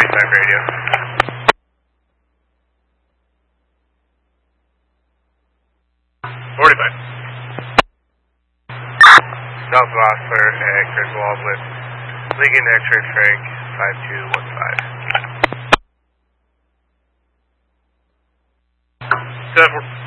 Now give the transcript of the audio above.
Contact radio. South Vossler at Griswold with Lincoln X-ray Frank 5215. 7